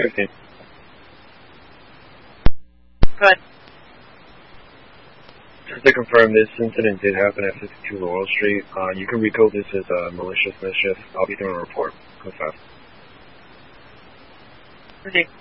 15. Good. Just to confirm, this incident did happen at 52 Laurel Street. You can recode this as malicious mischief. I'll be doing a report. Go fast. Proceed.